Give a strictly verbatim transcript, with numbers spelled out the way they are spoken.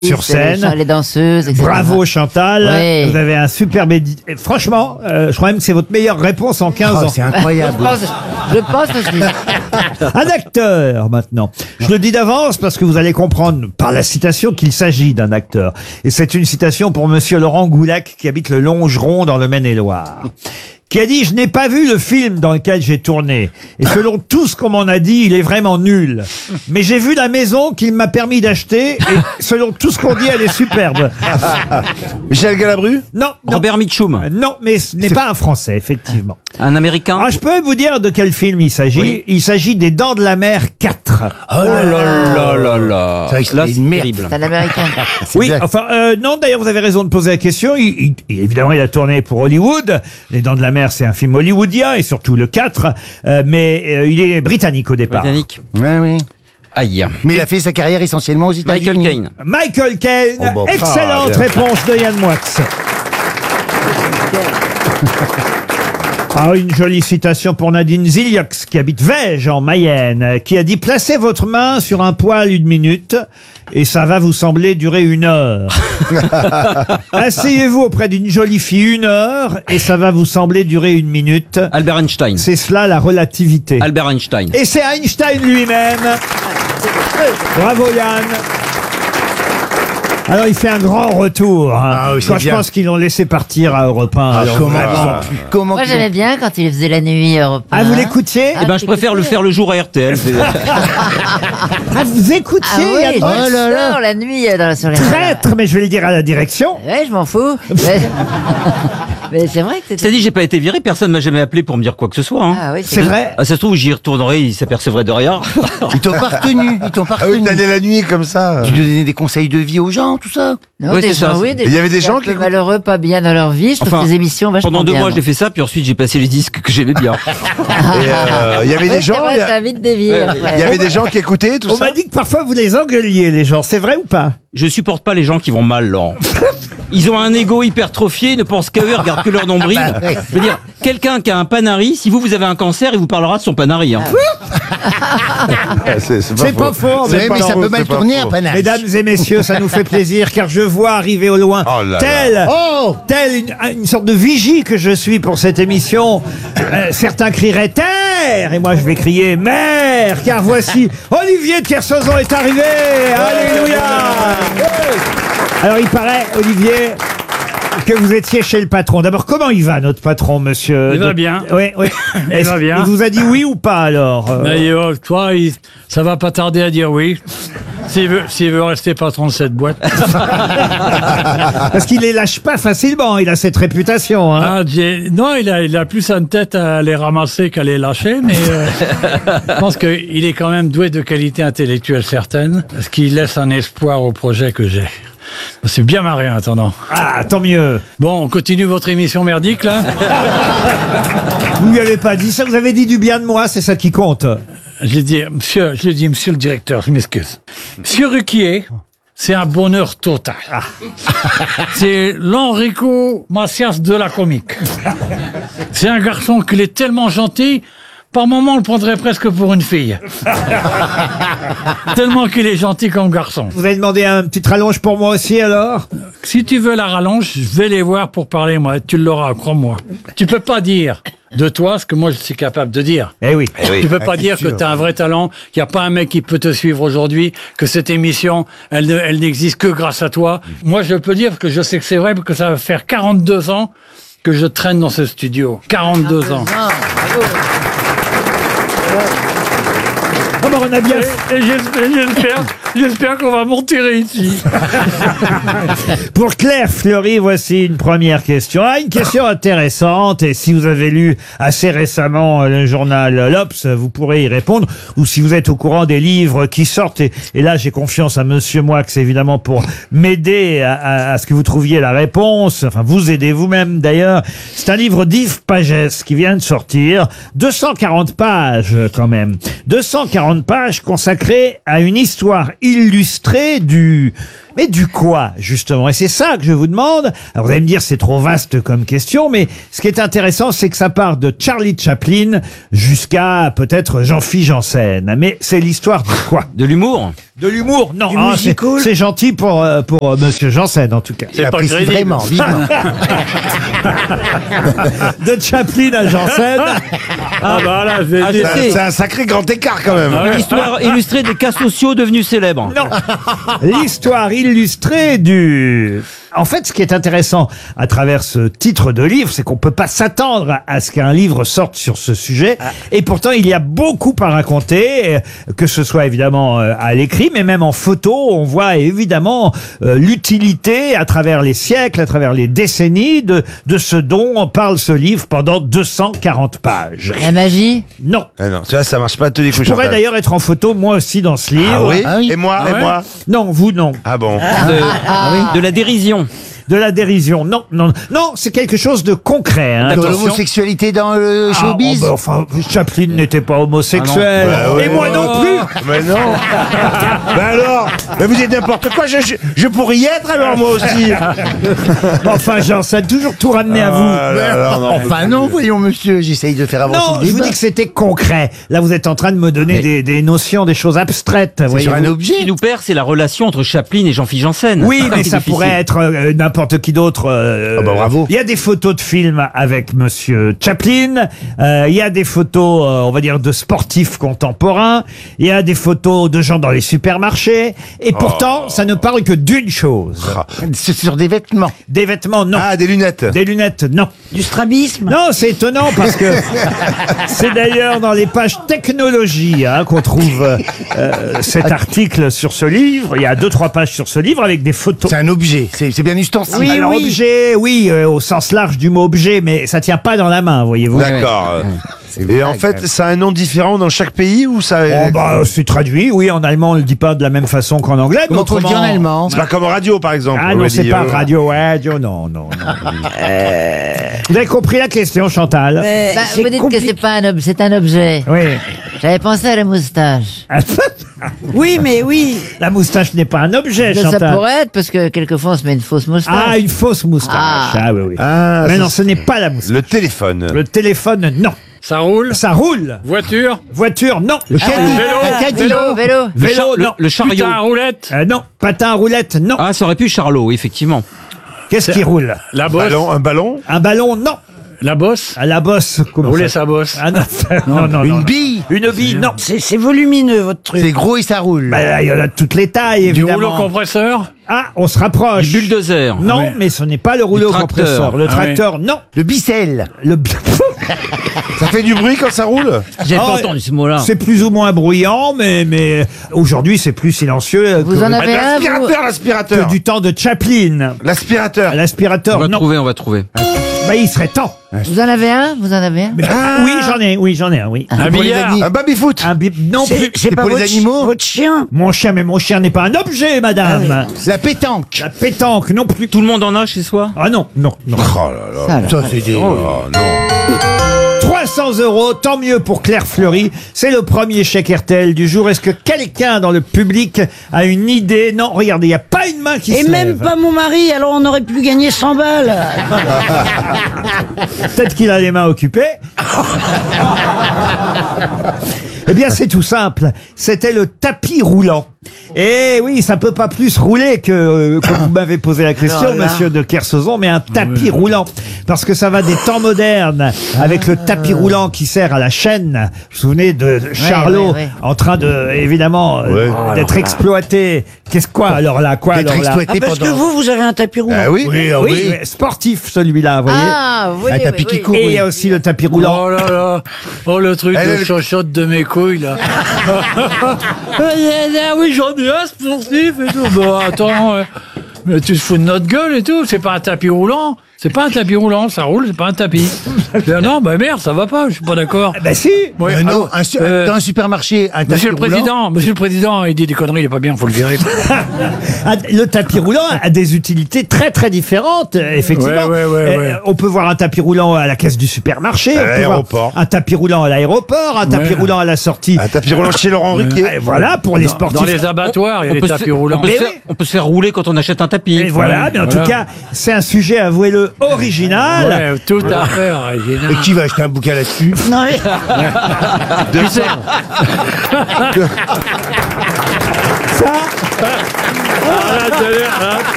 sur scène. Les, les danseuses, et cetera. Bravo Chantal, oui. Vous avez un superbe édit. Et franchement, euh, je crois même que c'est votre meilleure réponse en quinze Oh, ans. c'est incroyable. je, pense, je pense aussi. Un acteur maintenant. Je le dis d'avance parce que vous allez comprendre par la citation qu'il s'agit d'un acteur. Et c'est une citation pour monsieur Laurent Goulac qui habite le Longeron dans le Maine-et-Loire. Qui a dit « Je n'ai pas vu le film dans lequel j'ai tourné. Et selon tout ce qu'on m'en a dit, il est vraiment nul. Mais j'ai vu la maison qu'il m'a permis d'acheter et selon tout ce qu'on dit, elle est superbe. » Michel Galabru? Non, non. Robert Mitchum. Euh, Non, mais ce n'est pas un Français, effectivement. Un Américain. Ah, je peux vous dire de quel film il s'agit. Oui. Il s'agit des Dents de la Mer quatre. Oh là là là là. C'est vrai que Là, c'est c'est une merde. terrible. C'est un américain. Oui, bien. enfin, euh, non, d'ailleurs, vous avez raison de poser la question. Il, il- évidemment, il a tourné pour Hollywood. Les Dents de la Mer, c'est un film hollywoodien, et surtout le quatre. Euh, mais euh, il est britannique au départ. Britannique. Ouais, oui. Aïe. Mais il a fait sa carrière essentiellement aux États-Unis. Michael Caine. Michael Caine. Oh, bah, Excellente ah, bien. réponse de Yann Moix. Ah, une jolie citation pour Nadine Ziliox, qui habite Vège, en Mayenne, qui a dit « Placez votre main sur un poil une minute, et ça va vous sembler durer une heure. Asseyez-vous auprès d'une jolie fille une heure, et ça va vous sembler durer une minute. Albert Einstein. C'est cela la relativité. » Albert Einstein. Et c'est Einstein lui-même. Bravo Yann. Alors il fait un grand retour. Hein. Ah oui, c'est Quand je bien. pense qu'ils l'ont laissé partir à Europe un. Alors, Comment, vraiment. comment Moi, qu'ils j'aimais ont- bien quand il faisait la nuit Europe Ah, vous un. l'écoutiez Eh ben, je préfère le faire le jour à R T L. Ah, vous écoutiez Ah oui, Yann je Moix Oh là là. sors la nuit euh, dans, sur les... Traître, mais je vais le dire à la direction. Ouais, je m'en fous. Mais, mais c'est vrai que c'était... C'est dit, j'ai pas été viré, personne m'a jamais appelé pour me dire quoi que ce soit. Hein. Ah oui, C'est vrai. Ah, ça se trouve, j'y retournerai, ils s'apercevraient de rien. Ils t'ont pas retenu. Ils t'ont pas Ah oui, retenu. t'allais la nuit comme ça. Tu donnais des conseils de vie aux gens, tout ça. Non, Ouais, des c'est gens, ça. oui, des Il y avait des gens un qui peu écoutaient- malheureux, pas bien dans leur vie. Je trouve Enfin, les émissions vachement Pendant deux bien, mois, moi. j'ai fait ça, puis ensuite, j'ai passé les disques que j'aimais bien. Et euh, il y avait Oui, des c'est gens, vrai, il y a- ça a vite dévié. Ouais, après. il y avait des gens qui écoutaient tout On ça. m'a dit que parfois vous les engueuliez, les gens. C'est vrai ou pas? Je supporte pas les gens qui vont mal, Laurent. Ils ont un ego hypertrophié, ils ne pensent qu'à eux, ils regardent que leur nombril. Je veux dire, quelqu'un qui a un panari, si vous, vous avez un cancer, il vous parlera de son panari. Hein. Ah, C'est C'est pas faux. en Ouais, même mais temps. ça peut c'est mal pas tourner faux. un panache. Mesdames et messieurs, ça nous fait plaisir car je vois arriver au loin, Oh là là. tel, Oh tel une, une sorte de vigie que je suis pour cette émission. Euh, certains crieraient terre et moi je vais crier mère car voici Olivier de Kersauzon est arrivé. Alléluia. Alors il paraît, Olivier, que vous étiez chez le patron. D'abord, comment il va notre patron, monsieur? Il va De- bien. Oui, oui. Il Est-ce- va bien. Il vous a dit oui ou pas alors? euh D'ailleurs, toi, il- ça va pas tarder à dire oui. S'il veut, s'il veut rester patron de cette boîte. Parce qu'il les lâche pas facilement. Il a cette réputation. Hein. Ah, j'ai- non, il a, il a plus une tête à les ramasser qu'à les lâcher, mais euh, je pense qu'il est quand même doué de qualité intellectuelle certaine, ce qui laisse un espoir au projet que j'ai. C'est bien marré en attendant. Ah, tant mieux. Bon, on continue votre émission merdique, là. Vous lui avez pas dit ça, vous avez dit du bien de moi, c'est ça qui compte. Je l'ai dit, monsieur, je l'ai dit, monsieur le directeur, je m'excuse. Monsieur Ruquier, c'est un bonheur total. C'est l'Enrico Macias de la comique. C'est un garçon qu'il est tellement gentil, par moments on le prendrait presque pour une fille. Tellement qu'il est gentil comme garçon. Vous avez demandé un petit rallonge pour moi aussi alors? Si tu veux la rallonge, je vais les voir pour parler, moi. Tu l'auras, crois-moi. Tu peux pas dire de toi ce que moi je suis capable de dire. Eh oui. Tu peux pas dire que tu as un vrai talent, qu'il n'y a pas un mec qui peut te suivre aujourd'hui, que cette émission, elle, ne- elle n'existe que grâce à toi. Moi, je peux dire que je sais que c'est vrai, parce que ça va faire quarante-deux ans que je traîne dans ce studio. quarante-deux ans. Oh, bah, on a bien. Et, et j'espère, j'espère, j'espère qu'on va m'enterrer ici. Pour Claire Fleury, voici une première question. Ah, une question intéressante. Et si vous avez lu assez récemment le journal L'Obs, vous pourrez y répondre. Ou si vous êtes au courant des livres qui sortent. Et, et là, j'ai confiance à Monsieur Moix, évidemment, pour m'aider à, à- à ce que vous trouviez la réponse. Enfin, vous aidez vous-même d'ailleurs. C'est un livre d'Yves Pagès qui vient de sortir. deux cent quarante pages quand même. deux cent quarante pages consacrées à une histoire illustrée du Mais du quoi, justement? Et c'est ça que je vous demande. Alors vous allez me dire, c'est trop vaste comme question, mais ce qui est intéressant, c'est que ça part de Charlie Chaplin jusqu'à peut-être Jean-Philippe Janssen. Mais c'est l'histoire de quoi? De l'humour. De l'humour? Non, ah, c'est c'est gentil pour, euh, pour euh, Monsieur Janssen, en tout cas. C'est pas crédible. Vraiment, vivement. De Chaplin à Janssen. Ah bah là, je vais Ah, dire. je sais. C'est un sacré grand écart quand même. Ah ouais. Histoire illustrée des cas sociaux devenus célèbres. Non, l'histoire illustrée du... En fait, ce qui est intéressant à travers ce titre de livre, c'est qu'on peut pas s'attendre à ce qu'un livre sorte sur ce sujet. Et pourtant, il y a beaucoup à raconter, euh, que ce soit évidemment euh, à l'écrit, mais même en photo. On voit évidemment euh, l'utilité à travers les siècles, à travers les décennies de, de ce dont parle ce livre pendant deux cent quarante pages. La magie? Non. Ah non, tu vois, ça marche pas à tous les Je coups. pourrais Chantal. d'ailleurs être en photo, moi aussi, dans ce livre. Ah oui, Ah oui. Et moi, Ah et ouais moi. Non, vous, non. Ah bon. De, de la dérision. De la dérision. Non, non, non, c'est quelque chose de concret. Hein. De Attention. l'homosexualité dans le Ah, showbiz. oh, bah, enfin, Chaplin n'était pas homosexuel. Ah non. Bah, Et ouais. moi non plus. Mais non. Ben alors, mais vous êtes n'importe quoi. Je, je, je pourrais y être alors moi aussi. Enfin, Jean, ça a toujours tout ramené à vous. Ah là là, non. Enfin non, voyons monsieur, j'essaye de faire avancer Non, le je vous débat. dis que c'était concret. Là, vous êtes en train de me donner des, des notions, des choses abstraites. C'est sur un voyez-vous. objet. Ce qui nous perd, c'est la relation entre Chaplin et Jean-Philippe Janssen. Oui, C'est mais qui est ça difficile. pourrait être euh, n'importe qui d'autre. euh, Ah bah bravo. Il y a des photos de films avec Monsieur Chaplin. euh, Il y a des photos, euh, on va dire, de sportifs contemporains. Il y a des photos de gens dans les supermarchés. Et pourtant, ça ne parle que d'une chose. C'est sur des vêtements. Des vêtements, non. Ah, des lunettes. Des lunettes, non. Du strabisme? Non, c'est étonnant parce que c'est d'ailleurs dans les pages technologie hein, qu'on trouve euh, euh, cet article sur ce livre. Il y a deux, trois pages sur ce livre avec des photos. C'est un objet. C'est c'est bien ustensile. Alors, objet, oui, euh, au sens large du mot objet, mais ça tient pas dans la main, voyez-vous. D'accord. C'est Et vrai, en quand fait, même. ça a un nom différent dans chaque pays ou ça Oh, bah, c'est traduit, oui, en allemand on le dit pas de la même façon qu'en anglais. mais Comment on le dit en autrement- allemand? C'est pas comme en radio par exemple. Ah on non, va c'est dire, pas euh, radio, radio, non, non, non. Vous avez compris la question, Chantal? Bah, vous dites que c'est pas un ob- c'est un objet. Oui. J'avais pensé à la moustache. Oui, mais oui. La moustache n'est pas un objet, Ça Chantal. pourrait être, parce que quelquefois on se met une fausse moustache. Ah, une fausse moustache. Ah. Ah, oui, oui. Ah, mais c'est- non, ce n'est pas la moustache. Le téléphone. Le téléphone, non. Ça roule. Ça roule. Voiture. Voiture, non. Le caddie. vélo. Un caddie. Vélo, vélo. Le, Vélo, char- le- non. le chariot. Putain, roulette. Euh, non. Patin à roulette, non. Ah, ça aurait pu Charlot, effectivement. Qu'est-ce qui roule? La bosse. Ballon, un ballon. Un ballon, non. La bosse. À la bosse, comment Rouler ça sa bosse. Ah non, non, non, Une non. bille. Une bille, non. C'est volumineux, votre truc. C'est gros et ça roule. Bah, là, il y en a de toutes les tailles, Du évidemment. rouleau compresseur. Ah, on se rapproche. Du bulldozer. Non, Ouais. mais ce n'est pas le rouleau tracteur. compresseur. Le Ah oui. tracteur, non. Le bicelle. Le... Ça fait du bruit quand ça roule. J'ai Oh, pas entendu ce mot-là. C'est plus ou moins bruyant, mais, mais aujourd'hui, c'est plus silencieux Vous que, en avez un, vous L'aspirateur, que l'aspirateur. du temps de Chaplin. L'aspirateur. On L'aspirateur, va non. trouver, on va trouver. Bah, il serait temps. Vous en avez un? Vous en avez un? Oui, j'en ai, oui, j'en ai un, oui. Un Pour les billard. amis. Un baby-foot. Un bip, non plus. C'est C'est pas pour les votre, animaux. votre chien. Mon chien, mais mon chien n'est pas un objet, madame. La pétanque. La pétanque, non plus. Tout le monde en a chez soi? Ah non, non, non. Oh là là. Ça, là. Ça, c'est des... Oh non. trois cents euros, tant mieux pour Claire Fleury. C'est le premier chèque R T L du jour. Est-ce que quelqu'un dans le public a une idée? Non, regardez, il n'y a pas une main qui Et se même lève. pas mon mari, alors on aurait pu gagner cent balles. Peut-être qu'il a les mains occupées. Eh bien, c'est tout simple. C'était le tapis roulant. Et oui, ça peut pas plus rouler que, euh, comme vous m'avez posé la question, Alors là. monsieur de Kersauzon, mais un tapis roulant. Parce que ça va des temps modernes, avec le tapis roulant qui sert à la chaîne. Vous vous souvenez de Charlot, ouais, ouais. en train de, évidemment, euh, Ouais. d'être exploité. Qu'est-ce quoi, alors là, quoi, D'être alors là? exploité Ah, parce que pendant... vous, vous avez un tapis roulant. Ah oui. Oui, ah Oui, oui. mais sportif, celui-là, vous voyez. Ah, oui, Un oui, tapis oui. qui court. Et il y a aussi le tapis roulant. Oh là là. Oh, le truc Elle, de elle- chochotte de mes couilles, là. Ah oui, j'en ai un sportif et tout. Bon, attends. euh, Mais tu te fous de notre gueule et tout. C'est pas un tapis roulant. C'est pas un tapis roulant, ça roule, c'est pas un tapis. Je dis, ah non, bah merde, ça va pas, je suis pas d'accord. Ben si. Ouais, Euh, non, alors, un su- euh, dans un supermarché, un tapis Monsieur le roulant. Président, Monsieur le Président, il dit des conneries, il est pas bien, faut le virer. Ah, le tapis roulant a des utilités très très différentes, euh, effectivement. Ouais, ouais, ouais, Euh, ouais. On peut voir un tapis roulant à la caisse du supermarché, À on peut voir l'aéroport. un tapis roulant à l'aéroport, un tapis Ouais. roulant à la sortie. Un tapis roulant chez Laurent Ruquier. Et voilà, pour les Dans, sportifs. dans les abattoirs, il y a On des peut, se, tapis faire- on, roulants. peut se Mais faire, oui. on peut se faire rouler quand on achète un tapis. Et voilà, mais en voilà. tout cas, c'est un sujet, avouez-le, original. Ouais, tout à fait original. Et qui va acheter un bouquin là-dessus? Non, mais... Tu sais, Ça, Ah, là, t'as l'air, là.